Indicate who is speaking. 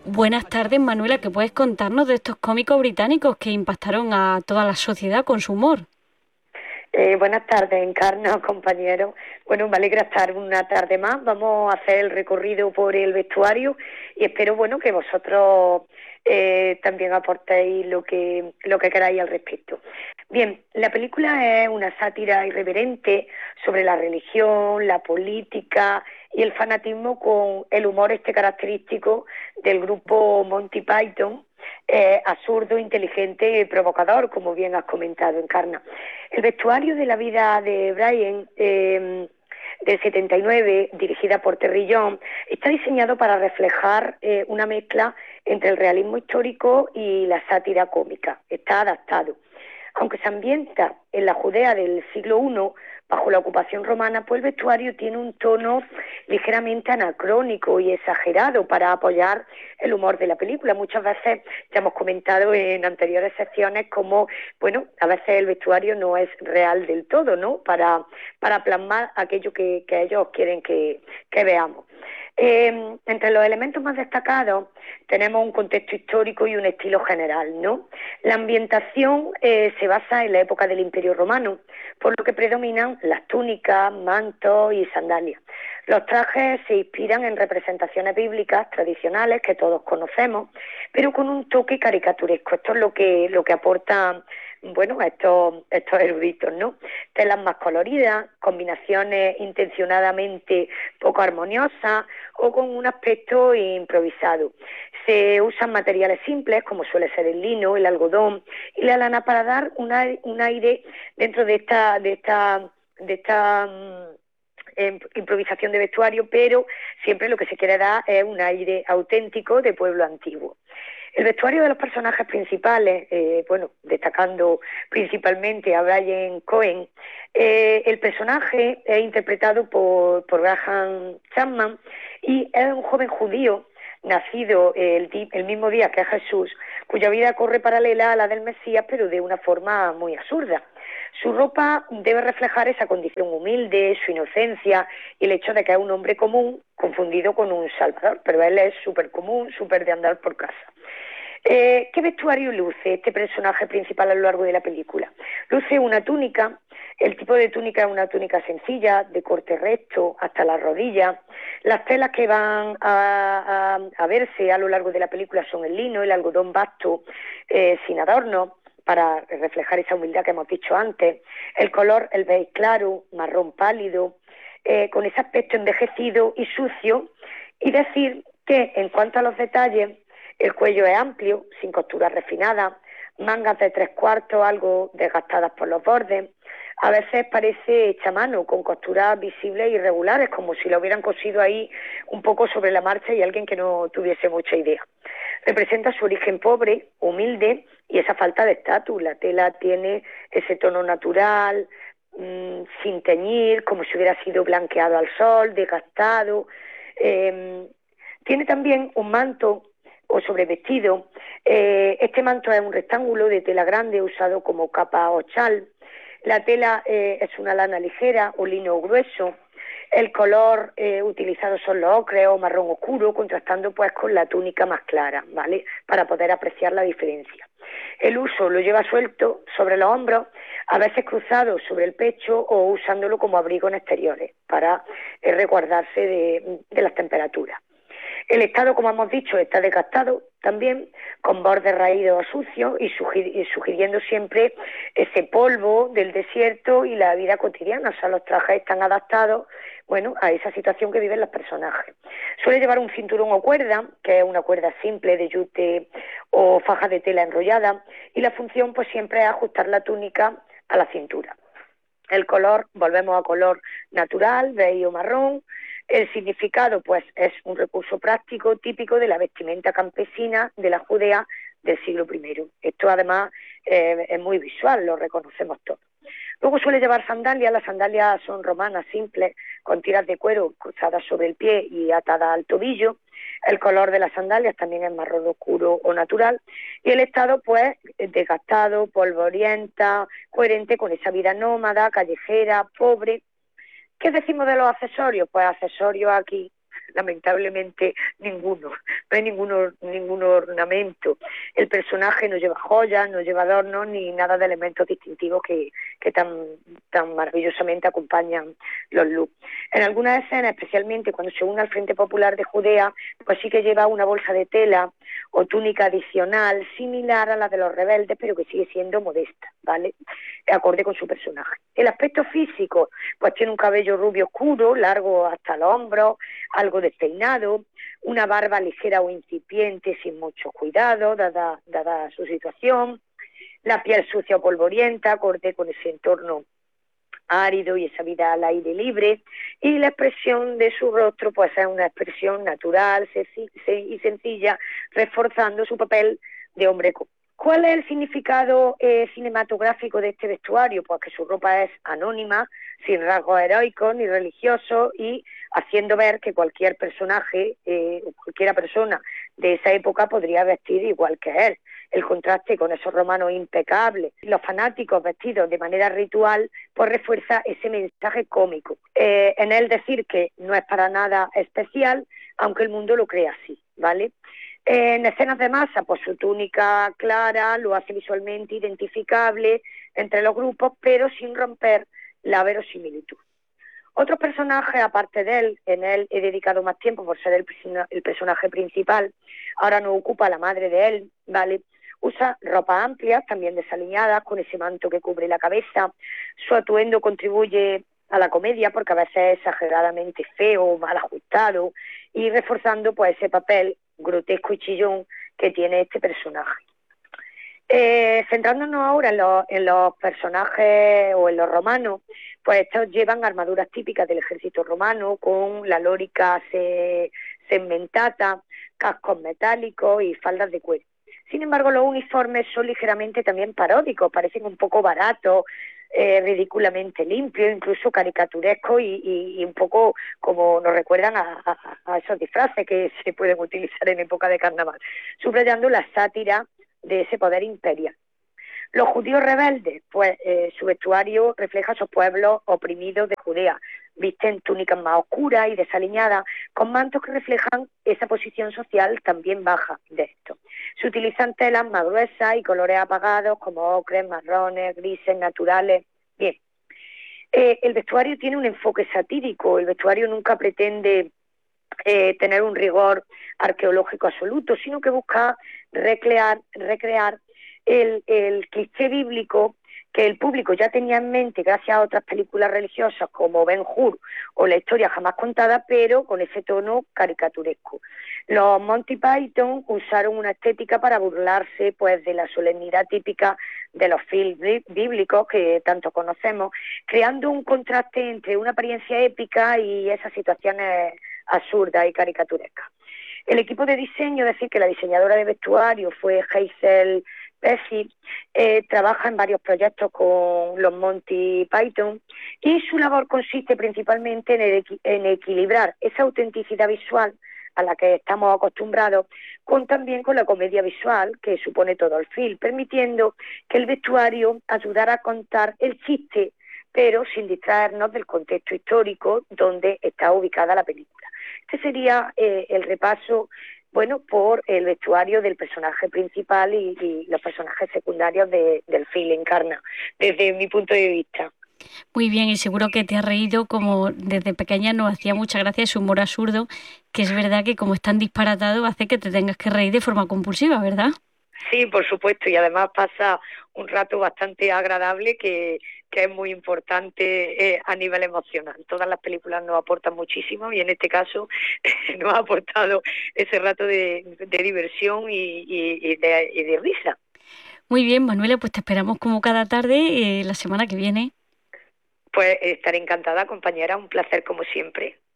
Speaker 1: Buenas tardes, Manuela. ¿Qué puedes contarnos de estos cómicos británicos que impactaron a toda la sociedad con su humor?
Speaker 2: Buenas tardes, Encarna, compañeros. Bueno, me alegra estar una tarde más. Vamos a hacer el recorrido por el vestuario y espero, bueno, que vosotros también aportéis lo que queráis al respecto. Bien, la película es una sátira irreverente sobre la religión, la política y el fanatismo con el humor característico del grupo Monty Python, absurdo, inteligente y provocador, como bien has comentado, Encarna. El vestuario de la vida de Brian, del 79, dirigida por Terry Jones, está diseñado para reflejar una mezcla entre el realismo histórico y la sátira cómica. Está adaptado. Aunque se ambienta en la Judea del siglo I, bajo la ocupación romana, pues el vestuario tiene un tono ligeramente anacrónico y exagerado para apoyar el humor de la película. Muchas veces ya hemos comentado en anteriores secciones cómo, bueno, a veces el vestuario no es real del todo, ¿no? Para plasmar aquello que ellos quieren que veamos. Entre los elementos más destacados tenemos un contexto histórico y un estilo general, ¿no? La ambientación se basa en la época del Imperio Romano, por lo que predominan las túnicas, mantos y sandalias. Los trajes se inspiran en representaciones bíblicas tradicionales que todos conocemos, pero con un toque caricaturesco. Esto es lo que aporta, bueno, estos eruditos, ¿no? Telas más coloridas, combinaciones intencionadamente poco armoniosas o con un aspecto improvisado. Se usan materiales simples, como suele ser el lino, el algodón y la lana, para dar un aire dentro de esta improvisación de vestuario, pero siempre lo que se quiere dar es un aire auténtico de pueblo antiguo. El vestuario de los personajes principales, bueno, destacando principalmente a Brian Cohen, el personaje es interpretado por Graham Chapman y es un joven judío nacido el mismo día que Jesús, cuya vida corre paralela a la del Mesías, pero de una forma muy absurda. Su ropa debe reflejar esa condición humilde, su inocencia y el hecho de que es un hombre común confundido con un salvador, pero él es súper común, súper de andar por casa. ¿Qué vestuario luce este personaje principal a lo largo de la película? Luce una túnica. El tipo de túnica es una túnica sencilla, de corte recto hasta las rodillas. Las telas que van a verse a lo largo de la película son el lino, el algodón vasto, sin adorno, para reflejar esa humildad que hemos dicho antes. El color, el beige claro, marrón pálido, con ese aspecto envejecido y sucio. Y decir que, en cuanto a los detalles, el cuello es amplio, sin costuras refinadas, mangas de 3/4 algo desgastadas por los bordes. A veces parece hecha a mano, con costuras visibles e irregulares, como si lo hubieran cosido ahí un poco sobre la marcha y alguien que no tuviese mucha idea. Representa su origen pobre, humilde y esa falta de estatus. La tela tiene ese tono natural, sin teñir, como si hubiera sido blanqueado al sol, desgastado. Tiene también un manto o sobrevestido. Este manto es un rectángulo de tela grande usado como capa o chal. La tela es una lana ligera o lino grueso. El color utilizado son los ocres o marrón oscuro, contrastando pues con la túnica más clara, ¿vale? Para poder apreciar la diferencia. El uso lo lleva suelto sobre los hombros, a veces cruzado sobre el pecho o usándolo como abrigo en exteriores para resguardarse de las temperaturas. El estado, como hemos dicho, está desgastado también, con bordes raídos o sucios y sugiriendo siempre ese polvo del desierto y la vida cotidiana. O sea, los trajes están adaptados, bueno, a esa situación que viven los personajes. Suele llevar un cinturón o cuerda, que es una cuerda simple de yute o faja de tela enrollada, y la función pues siempre es ajustar la túnica a la cintura. El color, volvemos a color natural, beige o marrón. El significado, pues, es un recurso práctico típico de la vestimenta campesina de la Judea del siglo I. Esto, además, es muy visual, lo reconocemos todos. Luego suele llevar sandalias. Las sandalias son romanas, simples, con tiras de cuero cruzadas sobre el pie y atadas al tobillo. El color de las sandalias también es marrón oscuro o natural. Y el estado, pues, desgastado, polvorienta, coherente con esa vida nómada, callejera, pobre. ¿Qué decimos de los accesorios? Pues accesorios aquí lamentablemente ninguno, no hay ningún ornamento. El personaje no lleva joyas, no lleva adornos ni nada de elementos distintivos que tan maravillosamente acompañan los looks. En algunas escenas, especialmente cuando se une al Frente Popular de Judea, pues sí que lleva una bolsa de tela o túnica adicional similar a la de los rebeldes, pero que sigue siendo modesta, ¿vale? Acorde con su personaje. El aspecto físico, pues tiene un cabello rubio oscuro, largo hasta los hombros, algo despeinado, una barba ligera o incipiente sin mucho cuidado, dada su situación, la piel sucia o polvorienta, acorde con ese entorno árido y esa vida al aire libre, y la expresión de su rostro pues es una expresión natural y sencilla, reforzando su papel de hombre común. ¿Cuál es el significado cinematográfico de este vestuario? Pues que su ropa es anónima, sin rasgos heroicos ni religiosos, y haciendo ver que cualquier personaje, cualquiera persona de esa época podría vestir igual que él. El contraste con esos romanos impecables, los fanáticos vestidos de manera ritual, pues refuerza ese mensaje cómico. En él decir que no es para nada especial, aunque el mundo lo cree así, ¿vale? En escenas de masa, pues su túnica clara lo hace visualmente identificable entre los grupos, pero sin romper la verosimilitud. Otros personajes, aparte de él, en él he dedicado más tiempo por ser el personaje principal, ahora no ocupa la madre de él, ¿vale? Usa ropas amplias, también desaliñadas, con ese manto que cubre la cabeza. Su atuendo contribuye a la comedia porque a veces es exageradamente feo, mal ajustado, y reforzando pues ese papel grotesco y chillón que tiene este personaje. Centrándonos ahora en los personajes o en los romanos, pues estos llevan armaduras típicas del ejército romano con la lórica segmentata, cascos metálicos y faldas de cuero. Sin embargo, los uniformes son ligeramente también paródicos, parecen un poco baratos, ridículamente limpios, incluso caricaturescos y un poco como nos recuerdan a esos disfraces que se pueden utilizar en época de carnaval, subrayando la sátira de ese poder imperial. Los judíos rebeldes, pues su vestuario refleja a esos pueblos oprimidos de Judea, visten túnicas más oscuras y desaliñadas, con mantos que reflejan esa posición social también baja de esto. Se utilizan telas más gruesas y colores apagados como ocres, marrones, grises, naturales. Bien, el vestuario tiene un enfoque satírico, el vestuario nunca pretende tener un rigor arqueológico absoluto, sino que busca recrear el cliché bíblico que el público ya tenía en mente gracias a otras películas religiosas como Ben-Hur o La historia jamás contada, pero con ese tono caricaturesco. Los Monty Python usaron una estética para burlarse pues de la solemnidad típica de los films bíblicos que tanto conocemos, creando un contraste entre una apariencia épica y esas situaciones absurdas y caricaturescas. El equipo de diseño, es decir, que la diseñadora de vestuario fue Hazel Pesci, trabaja en varios proyectos con los Monty Python y su labor consiste principalmente en equilibrar esa autenticidad visual a la que estamos acostumbrados también con la comedia visual que supone todo el film, permitiendo que el vestuario ayudara a contar el chiste, pero sin distraernos del contexto histórico donde está ubicada la película. Este sería el repaso, bueno, por el vestuario del personaje principal y los personajes secundarios del film Encarna, desde mi punto de vista.
Speaker 1: Muy bien, y seguro que te has reído, como desde pequeña nos hacía mucha gracia su humor absurdo, que es verdad que como es tan disparatado hace que te tengas que reír de forma compulsiva, ¿verdad?
Speaker 2: Sí, por supuesto, y además pasa un rato bastante agradable que es muy importante a nivel emocional. Todas las películas nos aportan muchísimo y en este caso nos ha aportado ese rato de diversión y de risa.
Speaker 1: Muy bien, Manuela, pues te esperamos como cada tarde la semana que viene.
Speaker 2: Pues estaré encantada, compañera, un placer como siempre.